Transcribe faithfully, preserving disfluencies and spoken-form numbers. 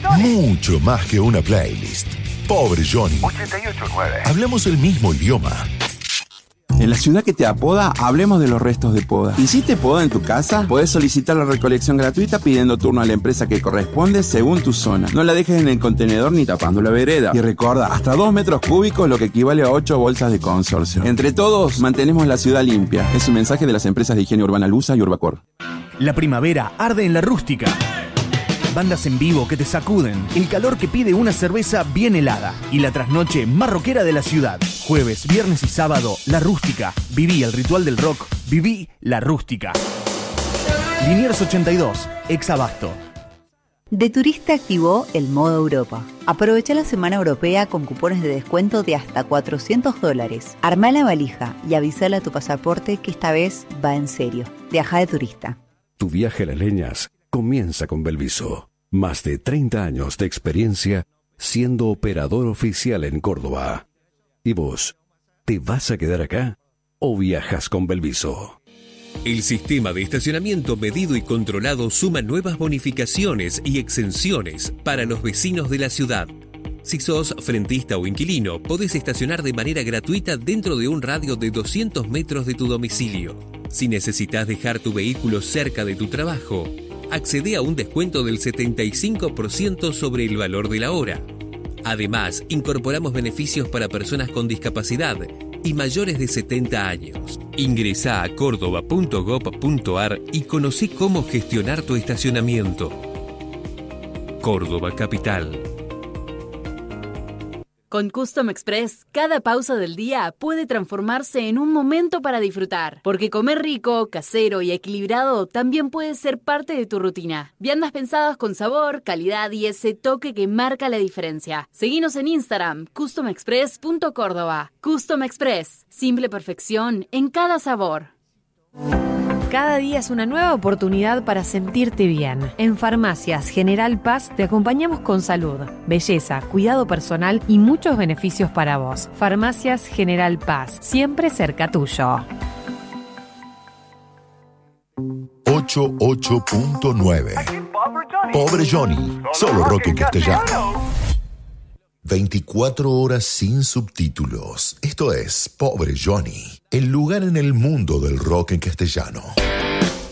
Mucho más que una playlist. Pobre Johnny. ochenta y ocho punto nueve. Hablamos el mismo idioma. En la ciudad que te apoda, hablemos de los restos de poda. ¿Hiciste poda en tu casa? Podés solicitar la recolección gratuita pidiendo turno a la empresa que corresponde según tu zona. No la dejes en el contenedor ni tapando la vereda. Y recuerda, hasta dos metros cúbicos, lo que equivale a ocho bolsas de consorcio. Entre todos, mantenemos la ciudad limpia. Es un mensaje de las empresas de higiene urbana Lusa y Urbacor. La primavera arde en La Rústica. Bandas en vivo que te sacuden, el calor que pide una cerveza bien helada y la trasnoche más rockera de la ciudad. Jueves, viernes y sábado, La Rústica. Viví el ritual del rock, viví La Rústica. Liniers ochenta y dos, ex Abasto. De Turista activó el modo Europa. Aprovecha la semana europea con cupones de descuento de hasta cuatrocientos dólares. Armá la valija y avísale a tu pasaporte que esta vez va en serio. Viaja de turista. Tu viaje a las leñas comienza con Belviso. Más de treinta años de experiencia siendo operador oficial en Córdoba. ¿Y vos, te vas a quedar acá o viajas con Belviso? El sistema de estacionamiento medido y controlado suma nuevas bonificaciones y exenciones para los vecinos de la ciudad. Si sos frentista o inquilino, podés estacionar de manera gratuita dentro de un radio de doscientos metros de tu domicilio. Si necesitas dejar tu vehículo cerca de tu trabajo, accede a un descuento del setenta y cinco por ciento sobre el valor de la hora. Además, incorporamos beneficios para personas con discapacidad y mayores de setenta años. Ingresá a córdoba punto gob punto ar y conocí cómo gestionar tu estacionamiento. Córdoba Capital. Con Custom Express, cada pausa del día puede transformarse en un momento para disfrutar. Porque comer rico, casero y equilibrado también puede ser parte de tu rutina. Viandas pensadas con sabor, calidad y ese toque que marca la diferencia. Seguinos en Instagram, custom express punto córdoba. Custom Express, simple perfección en cada sabor. Cada día es una nueva oportunidad para sentirte bien. En Farmacias General Paz te acompañamos con salud, belleza, cuidado personal y muchos beneficios para vos. Farmacias General Paz, siempre cerca tuyo. ochenta y ocho punto nueve. Pobre Johnny. Solo rock en castellano. veinticuatro horas sin subtítulos. Esto es Pobre Johnny, el lugar en el mundo del rock en castellano.